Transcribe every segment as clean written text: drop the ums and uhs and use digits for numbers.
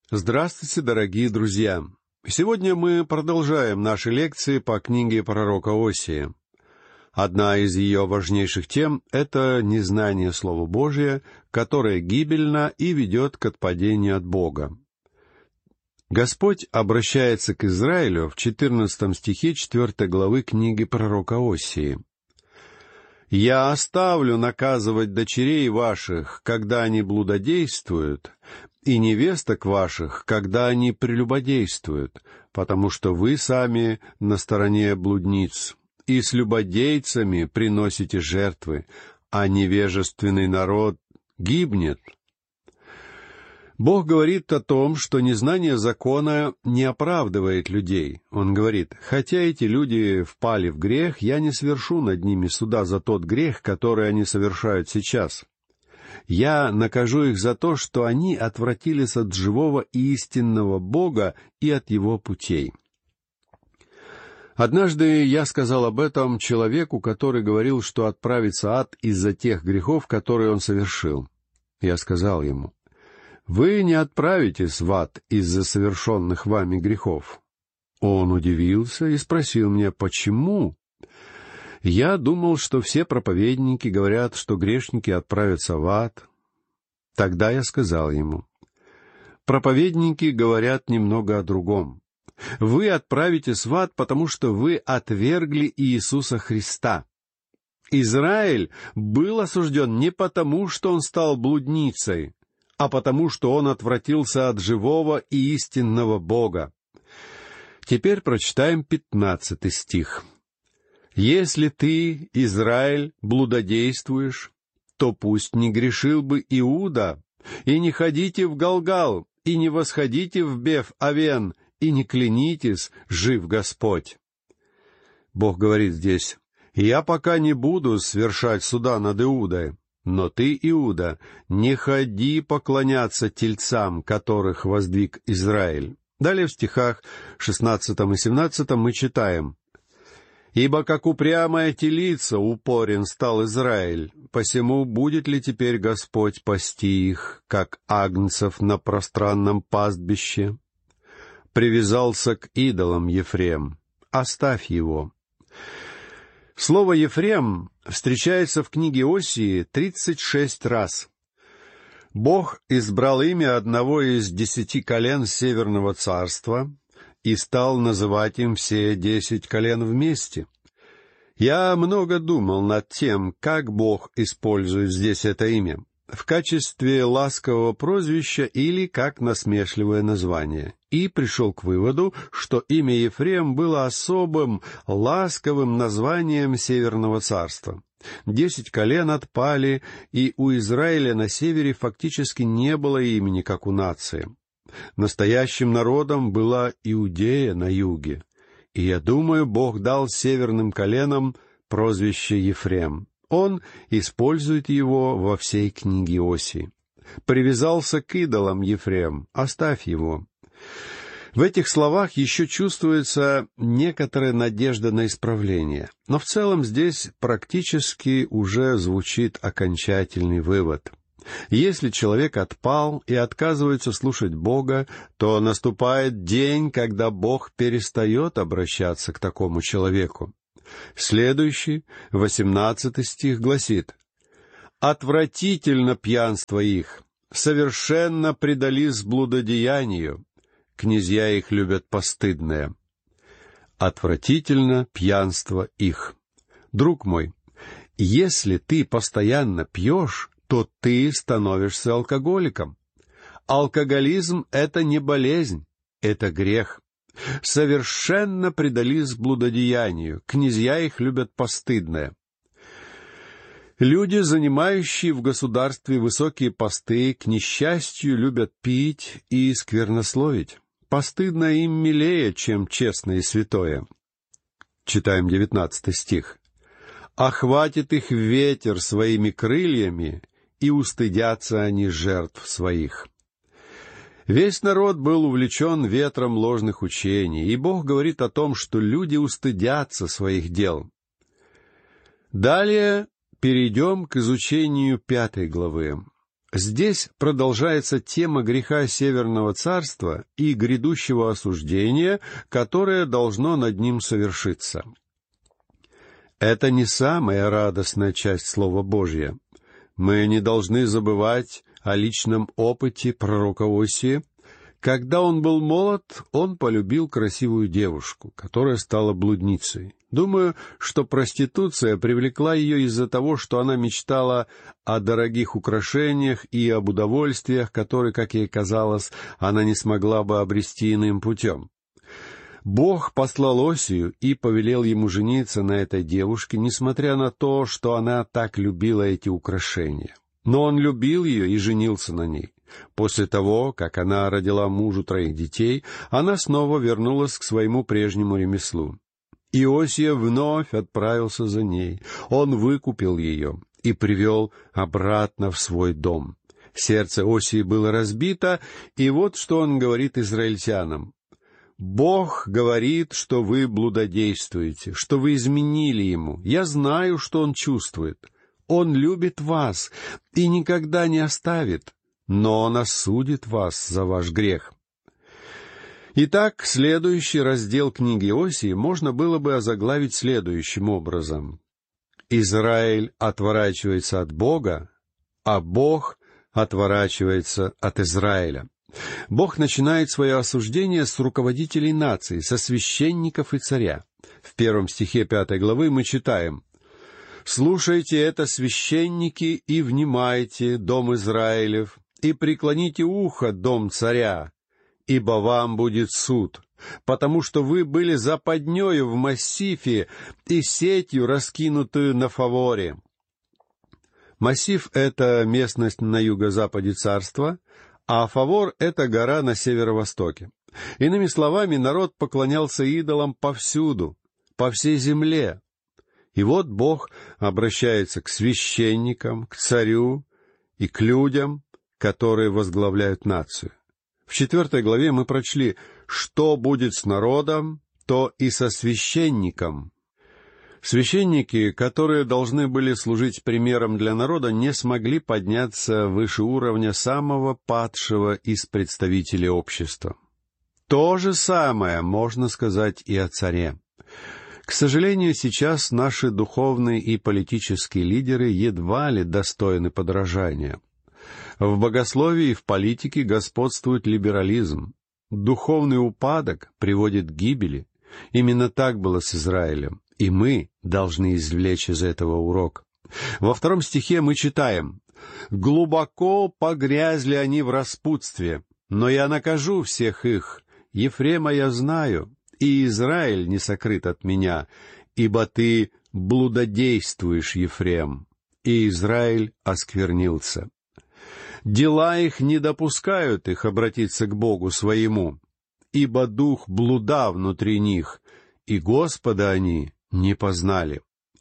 Здравствуйте, дорогие друзья! Сегодня мы продолжаем наши лекции по книге пророка Осии. Одна из ее важнейших тем — это незнание Слова Божия, которое гибельно и ведет к отпадению от Бога. Господь обращается к Израилю в 14 стихе 4 главы книги пророка Осии. «Я оставлю наказывать дочерей ваших, когда они блудодействуют, и невесток ваших, когда они прелюбодействуют, потому что вы сами на стороне блудниц, и с любодейцами приносите жертвы, а невежественный народ гибнет». Бог говорит о том, что незнание закона не оправдывает людей. Он говорит: «Хотя эти люди впали в грех, я не свершу над ними суда за тот грех, который они совершают сейчас. Я накажу их за то, что они отвратились от живого и истинного Бога и от Его путей». Однажды я сказал об этом человеку, который говорил, что отправится в ад из-за тех грехов, которые он совершил. Я сказал ему: «Вы не отправитесь в ад из-за совершенных вами грехов». Он удивился и спросил меня: «Почему?» Я думал, что все проповедники говорят, что грешники отправятся в ад. Тогда я сказал ему: «Проповедники говорят немного о другом. Вы отправитесь в ад, потому что вы отвергли Иисуса Христа. Израиль был осужден не потому, что он стал блудницей, а потому, что он отвратился от живого и истинного Бога». Теперь прочитаем 15 стих. «Если ты, Израиль, блудодействуешь, то пусть не грешил бы Иуда, и не ходите в Галгал, и не восходите в Беф-Авен, и не клянитесь, жив Господь». Бог говорит здесь: «Я пока не буду свершать суда над Иудой, но ты, Иуда, не ходи поклоняться тельцам, которых воздвиг Израиль». Далее в стихах 16 и 17 мы читаем: «Ибо как упрямая телица упорен стал Израиль, посему будет ли теперь Господь пасти их, как агнцев на пространном пастбище? Привязался к идолам Ефрем, оставь его». Слово «Ефрем» встречается в книге Осии 36 раз. Бог избрал имя одного из 10 колен Северного царства и стал называть им все 10 колен вместе. Я много думал над тем, как Бог использует здесь это имя: в качестве ласкового прозвища или как насмешливое название, и пришел к выводу, что имя Ефрем было особым, ласковым названием Северного царства. 10 колен отпали, и у Израиля на севере фактически не было имени, как у нации. Настоящим народом была Иудея на юге. И я думаю, Бог дал северным коленам прозвище Ефрем. Он использует его во всей книге Осии. «Привязался к идолам Ефрем, оставь его». В этих словах еще чувствуется некоторая надежда на исправление, но в целом здесь практически уже звучит окончательный вывод. Если человек отпал и отказывается слушать Бога, то наступает день, когда Бог перестает обращаться к такому человеку. Следующий, 18 стих, гласит: «Отвратительно пьянство их, совершенно предались блудодеянию, князья их любят постыдное». Отвратительно пьянство их. Друг мой, если ты постоянно пьешь, то ты становишься алкоголиком. Алкоголизм — это не болезнь, это грех. Совершенно предались блудодеянию, князья их любят постыдное. Люди, занимающие в государстве высокие посты, к несчастью, любят пить и сквернословить. Постыдно им милее, чем честное и святое. Читаем 19 стих. «Охватит их ветер своими крыльями, и устыдятся они жертв своих». Весь народ был увлечен ветром ложных учений, и Бог говорит о том, что люди устыдятся своих дел. Далее перейдем к изучению 5 главы. Здесь продолжается тема греха Северного царства и грядущего осуждения, которое должно над ним совершиться. Это не самая радостная часть Слова Божия. Мы не должны забывать о личном опыте пророка Осии. Когда он был молод, он полюбил красивую девушку, которая стала блудницей. Думаю, что проституция привлекла ее из-за того, что она мечтала о дорогих украшениях и об удовольствиях, которые, как ей казалось, она не смогла бы обрести иным путем. Бог послал Осию и повелел ему жениться на этой девушке, несмотря на то, что она так любила эти украшения. Но он любил ее и женился на ней. После того, как она родила мужу 3 детей, она снова вернулась к своему прежнему ремеслу. Иосия вновь отправился за ней. Он выкупил ее и привел обратно в свой дом. Сердце Осии было разбито, и вот что он говорит израильтянам. «Бог говорит, что вы блудодействуете, что вы изменили Ему. Я знаю, что Он чувствует. Он любит вас и никогда не оставит, но Он осудит вас за ваш грех». Итак, следующий раздел книги Осии можно было бы озаглавить следующим образом. Израиль отворачивается от Бога, а Бог отворачивается от Израиля. Бог начинает свое осуждение с руководителей нации, со священников и царя. В 1 стихе 5 главы мы читаем: «Слушайте это, священники, и внимайте, дом Израилев, и преклоните ухо, дом царя, ибо вам будет суд, потому что вы были западнёю в массифе и сетью, раскинутую на Фаворе». Массив — это местность на юго-западе царства, а Фавор — это гора на северо-востоке. Иными словами, народ поклонялся идолам повсюду, по всей земле. И вот Бог обращается к священникам, к царю и к людям, которые возглавляют нацию. В 4 главе мы прочли: «Что будет с народом, то и со священником». Священники, которые должны были служить примером для народа, не смогли подняться выше уровня самого падшего из представителей общества. То же самое можно сказать и о царе. К сожалению, сейчас наши духовные и политические лидеры едва ли достойны подражания. В богословии и в политике господствует либерализм. Духовный упадок приводит к гибели. Именно так было с Израилем, и мы должны извлечь из этого урок. Во 2 стихе мы читаем: «Глубоко погрязли они в распутстве, но я накажу всех их. Ефрема я знаю, и Израиль не сокрыт от меня, ибо ты блудодействуешь, Ефрем, и Израиль осквернился. Дела их не допускают их обратиться к Богу своему, ибо дух блуда внутри них, и Господа они не познали».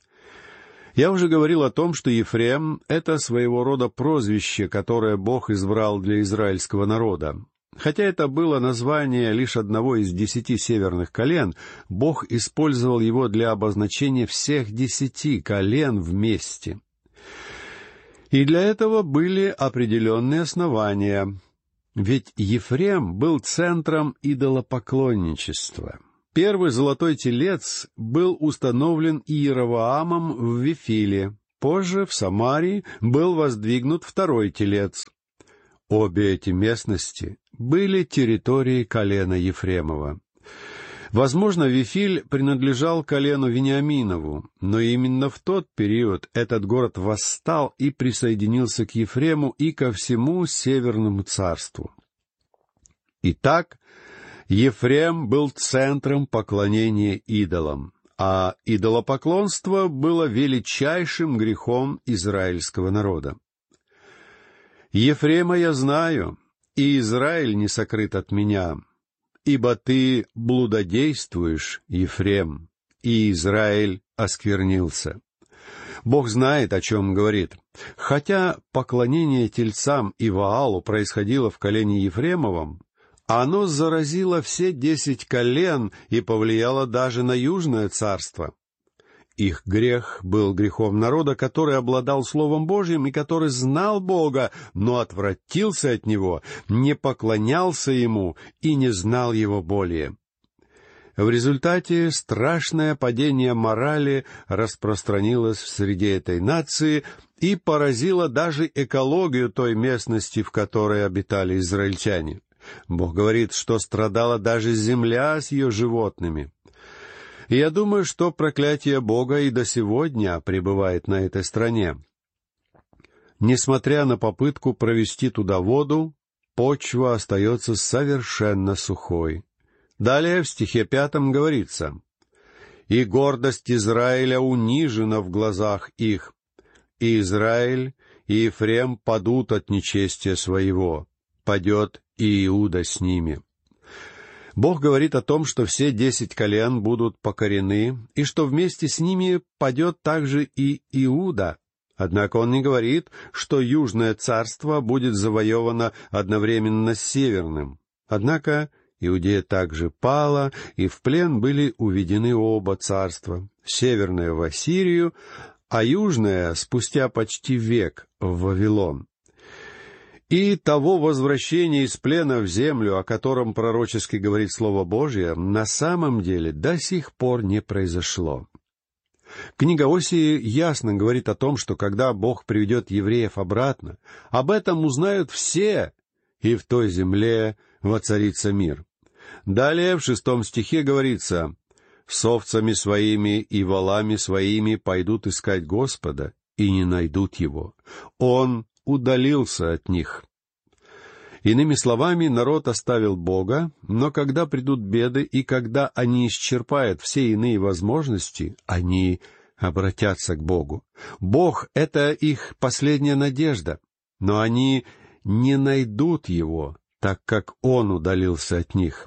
Я уже говорил о том, что Ефрем — это своего рода прозвище, которое Бог избрал для израильского народа. Хотя это было название лишь одного из 10 северных колен, Бог использовал его для обозначения всех 10 колен вместе. И для этого были определенные основания. Ведь Ефрем был центром идолопоклонничества. Первый золотой телец был установлен Иеровоамом в Вифиле. Позже в Самарии был воздвигнут 2-й телец. Обе эти местности были территорией колена Ефремова. Возможно, Вифиль принадлежал колену Вениаминову, но именно в тот период этот город восстал и присоединился к Ефрему и ко всему Северному царству. Итак, Ефрем был центром поклонения идолам, а идолопоклонство было величайшим грехом израильского народа. «Ефрема я знаю, и Израиль не сокрыт от меня, ибо ты блудодействуешь, Ефрем, и Израиль осквернился». Бог знает, о чем говорит. Хотя поклонение тельцам и Ваалу происходило в колене Ефремовом, оно заразило все 10 колен и повлияло даже на Южное царство. Их грех был грехом народа, который обладал Словом Божьим и который знал Бога, но отвратился от Него, не поклонялся Ему и не знал Его более. В результате страшное падение морали распространилось в среде этой нации и поразило даже экологию той местности, в которой обитали израильтяне. Бог говорит, что страдала даже земля с ее животными. И я думаю, что проклятие Бога и до сегодня пребывает на этой стране. Несмотря на попытку провести туда воду, почва остается совершенно сухой. Далее в стихе 5 говорится: «И гордость Израиля унижена в глазах их, и Израиль и Ефрем падут от нечестия своего, падет и Иуда с ними». Бог говорит о том, что все 10 колен будут покорены, и что вместе с ними падет также и Иуда. Однако Он не говорит, что Южное царство будет завоевано одновременно с Северным. Однако Иудея также пала, и в плен были уведены оба царства, Северное в Ассирию, а Южное спустя почти век в Вавилон. И того возвращения из плена в землю, о котором пророчески говорит Слово Божье, на самом деле до сих пор не произошло. Книга Осии ясно говорит о том, что когда Бог приведет евреев обратно, об этом узнают все, и в той земле воцарится мир. Далее в 6 стихе говорится: «С овцами своими и волами своими пойдут искать Господа, и не найдут Его. Он удалился от них». Иными словами, народ оставил Бога, но когда придут беды и когда они исчерпают все иные возможности, они обратятся к Богу. Бог — это их последняя надежда, но они не найдут Его, так как Он удалился от них.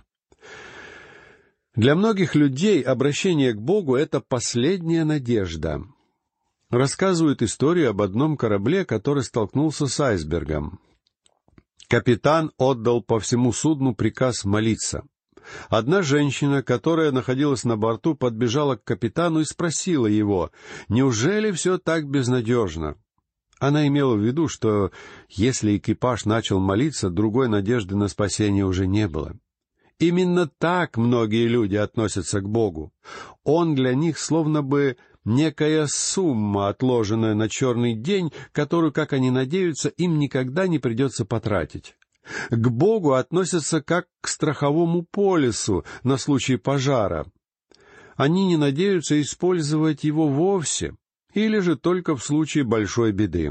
Для многих людей обращение к Богу — это последняя надежда. Рассказывают историю об одном корабле, который столкнулся с айсбергом. Капитан отдал по всему судну приказ молиться. Одна женщина, которая находилась на борту, подбежала к капитану и спросила его: «Неужели все так безнадежно?» Она имела в виду, что если экипаж начал молиться, другой надежды на спасение уже не было. Именно так многие люди относятся к Богу. Он для них словно бы некая сумма, отложенная на черный день, которую, как они надеются, им никогда не придется потратить. К Богу относятся как к страховому полису на случай пожара. Они не надеются использовать его вовсе, или же только в случае большой беды.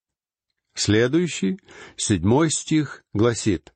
Следующий, 7 стих, гласит: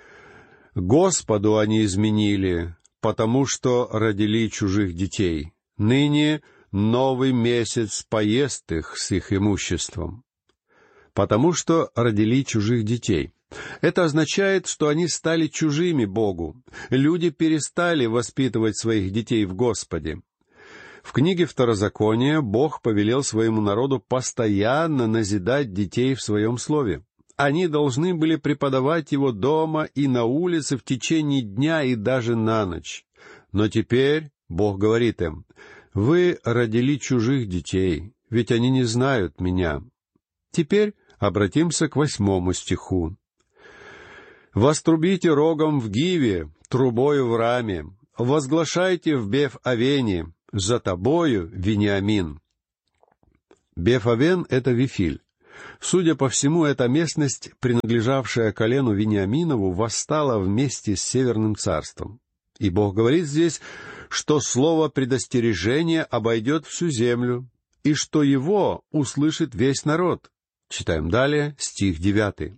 «Господу они изменили, потому что родили чужих детей. Ныне новый месяц поест их с их имуществом». Потому что родили чужих детей. Это означает, что они стали чужими Богу. Люди перестали воспитывать своих детей в Господе. В книге Второзакония Бог повелел своему народу постоянно назидать детей в своем слове. Они должны были преподавать его дома и на улице в течение дня и даже на ночь. Но теперь Бог говорит им: «Вы родили чужих детей, ведь они не знают меня». Теперь обратимся к 8 стиху. «Вострубите рогом в Гиве, трубою в Раме, возглашайте в Беф-Авене, за тобою, Вениамин». Беф-Авен — это Вифиль. Судя по всему, эта местность, принадлежавшая колену Вениаминову, восстала вместе с Северным царством. И Бог говорит здесь, что слово предостережения обойдет всю землю, и что его услышит весь народ. Читаем далее, стих 9.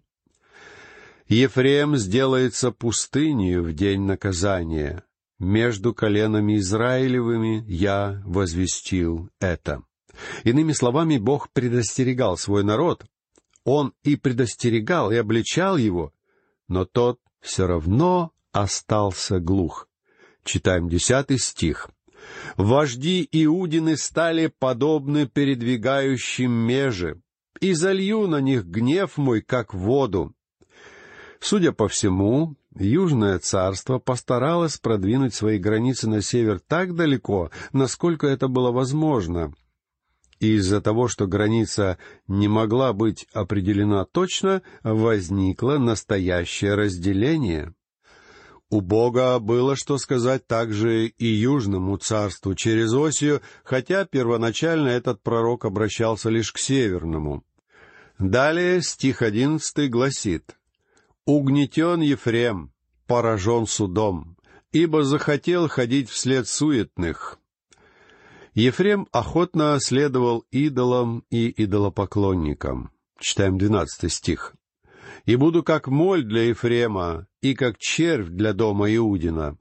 «Ефрем сделается пустынею в день наказания. Между коленами Израилевыми я возвестил это». Иными словами, Бог предостерегал свой народ. Он и предостерегал, и обличал его, но тот все равно остался глух. Читаем 10 стих. «Вожди Иудины стали подобны передвигающим межи, и залью на них гнев мой, как воду». Судя по всему, Южное царство постаралось продвинуть свои границы на север так далеко, насколько это было возможно. И из-за того, что граница не могла быть определена точно, возникло настоящее разделение. У Бога было что сказать также и Южному царству через Осию, хотя первоначально этот пророк обращался лишь к Северному. Далее стих 11 гласит: «Угнетен Ефрем, поражен судом, ибо захотел ходить вслед суетных». Ефрем охотно следовал идолам и идолопоклонникам. Читаем 12 стих. «И буду как моль для Ефрема, и как червь для дома Иудина».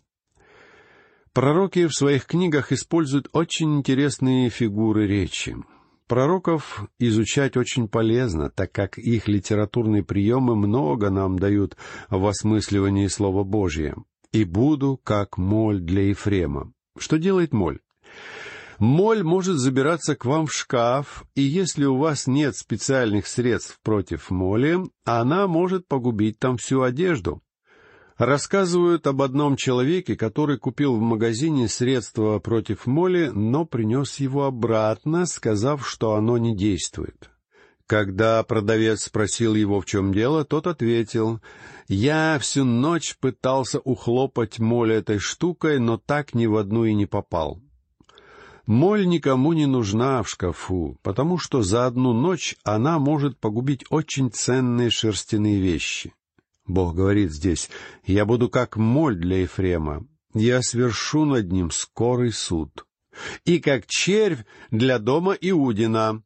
Пророки в своих книгах используют очень интересные фигуры речи. Пророков изучать очень полезно, так как их литературные приемы много нам дают в осмысливании Слова Божия. «И буду, как моль для Ефрема». Что делает моль? Моль может забираться к вам в шкаф, и если у вас нет специальных средств против моли, она может погубить там всю одежду. Рассказывают об одном человеке, который купил в магазине средство против моли, но принес его обратно, сказав, что оно не действует. Когда продавец спросил его, в чем дело, тот ответил: «Я всю ночь пытался ухлопать моль этой штукой, но так ни в одну и не попал». Моль никому не нужна в шкафу, потому что за одну ночь она может погубить очень ценные шерстяные вещи. Бог говорит здесь: «Я буду как моль для Ефрема, я свершу над ним скорый суд, и как червь для дома Иудина».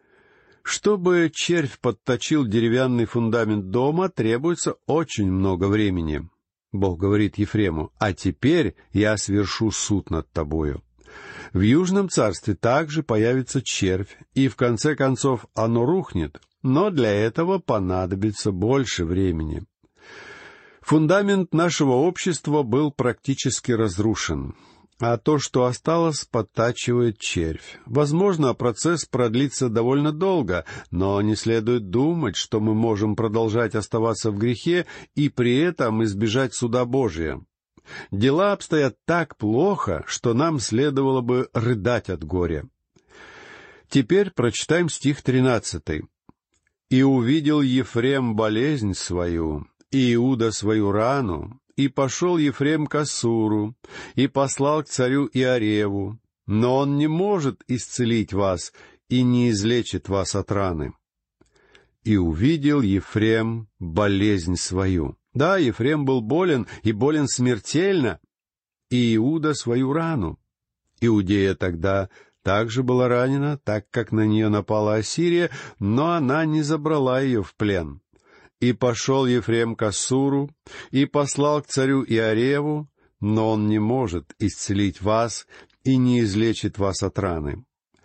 Чтобы червь подточил деревянный фундамент дома, требуется очень много времени. Бог говорит Ефрему: «А теперь я свершу суд над тобою». В Южном царстве также появится червь, и в конце концов оно рухнет, но для этого понадобится больше времени. Фундамент нашего общества был практически разрушен, а то, что осталось, подтачивает червь. Возможно, процесс продлится довольно долго, но не следует думать, что мы можем продолжать оставаться в грехе и при этом избежать суда Божия. Дела обстоят так плохо, что нам следовало бы рыдать от горя. Теперь прочитаем стих 13. «И увидел Ефрем болезнь свою, и Иуда свою рану, и пошел Ефрем к Ассуру, и послал к царю Иареву, но он не может исцелить вас и не излечит вас от раны». «И увидел Ефрем болезнь свою». Да, Ефрем был болен, и болен смертельно, и Иуда свою рану. Иудея тогда также была ранена, так как на нее напала Ассирия, но она не забрала ее в плен. «И пошел Ефрем к Ассуру, и послал к царю Иареву, но он не может исцелить вас и не излечит вас от раны».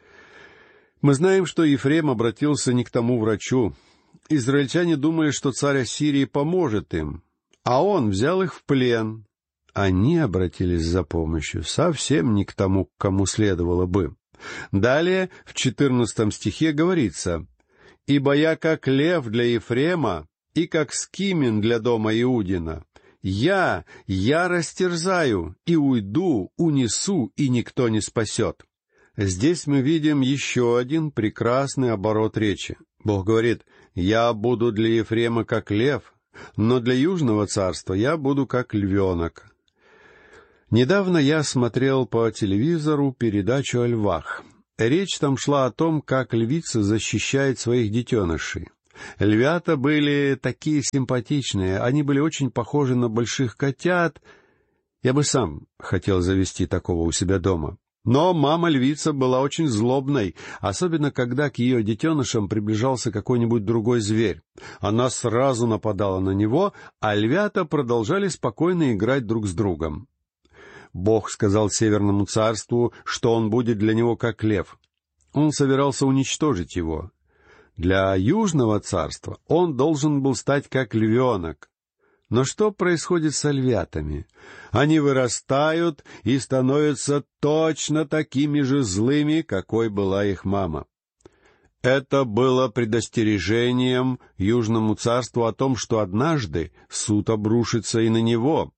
Мы знаем, что Ефрем обратился не к тому врачу. Израильтяне думали, что царь Ассирии поможет им, а он взял их в плен. Они обратились за помощью совсем не к тому, к кому следовало бы. Далее, в 14 стихе говорится: «Ибо я как лев для Ефрема и как скимин для дома Иудина. Я растерзаю и уйду, унесу, и никто не спасет». Здесь мы видим еще один прекрасный оборот речи. Бог говорит: «Я буду для Ефрема как лев, но для Южного царства я буду как львенок». Недавно я смотрел по телевизору передачу о львах. Речь там шла о том, как львица защищает своих детенышей. Львята были такие симпатичные, они были очень похожи на больших котят. Я бы сам хотел завести такого у себя дома. Но мама-львица была очень злобной, особенно когда к ее детенышам приближался какой-нибудь другой зверь. Она сразу нападала на него, а львята продолжали спокойно играть друг с другом. Бог сказал Северному царству, что он будет для него как лев. Он собирался уничтожить его. Для Южного царства он должен был стать как львенок. Но что происходит со львятами? Они вырастают и становятся точно такими же злыми, какой была их мама. Это было предостережением Южному царству о том, что однажды суд обрушится и на него.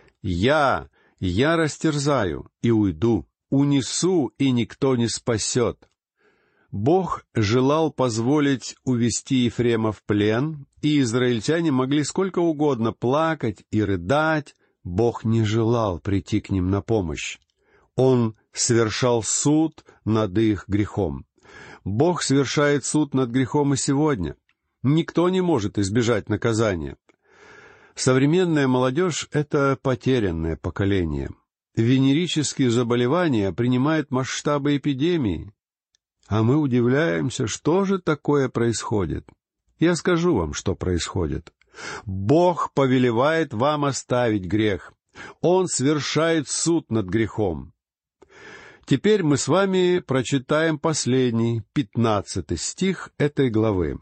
Я растерзаю и уйду, унесу, и никто не спасет». Бог желал позволить увести Ефрема в плен, и израильтяне могли сколько угодно плакать и рыдать. Бог не желал прийти к ним на помощь. Он совершал суд над их грехом. Бог совершает суд над грехом и сегодня. Никто не может избежать наказания. Современная молодежь — это потерянное поколение. Венерические заболевания принимают масштабы эпидемии. А мы удивляемся, что же такое происходит. Я скажу вам, что происходит. Бог повелевает вам оставить грех. Он совершает суд над грехом. Теперь мы с вами прочитаем последний, 15 стих этой главы.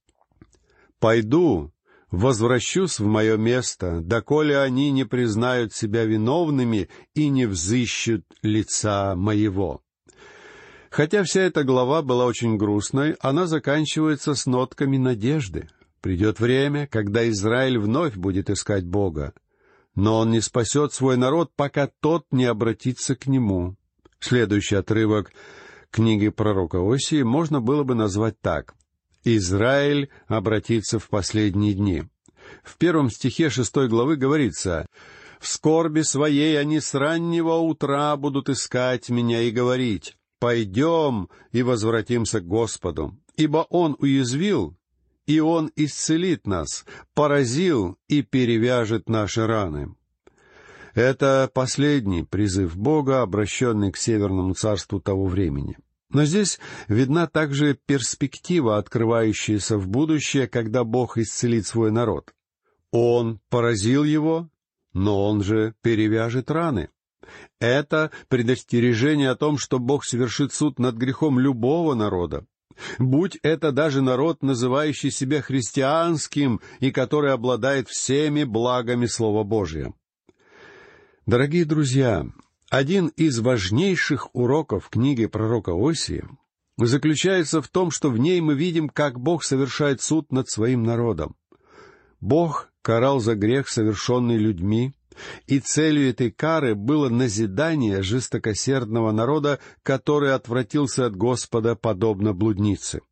«Пойду, возвращусь в мое место, доколе они не признают себя виновными и не взыщут лица моего». Хотя вся эта глава была очень грустной, она заканчивается с нотками надежды. Придет время, когда Израиль вновь будет искать Бога. Но он не спасет свой народ, пока тот не обратится к нему. Следующий отрывок книги пророка Осии можно было бы назвать так: «Израиль обратится в последние дни». В 1 стихе 6 главы говорится: «В скорби своей они с раннего утра будут искать меня и говорить: пойдем и возвратимся к Господу, ибо Он уязвил, и Он исцелит нас, поразил и перевяжет наши раны». Это последний призыв Бога, обращенный к Северному царству того времени. Но здесь видна также перспектива, открывающаяся в будущее, когда Бог исцелит свой народ. Он поразил его, но Он же перевяжет раны. Это предостережение о том, что Бог совершит суд над грехом любого народа. Будь это даже народ, называющий себя христианским и который обладает всеми благами Слова Божия. Дорогие друзья, один из важнейших уроков книги пророка Осии заключается в том, что в ней мы видим, как Бог совершает суд над своим народом. Бог карал за грех, совершенный людьми, и целью этой кары было назидание жестокосердного народа, который отвратился от Господа, подобно блуднице.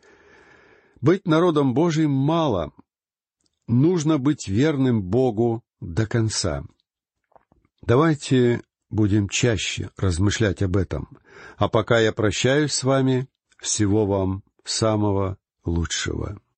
Быть народом Божиим мало. Нужно быть верным Богу до конца. Давайте будем чаще размышлять об этом. А пока я прощаюсь с вами, всего вам самого лучшего.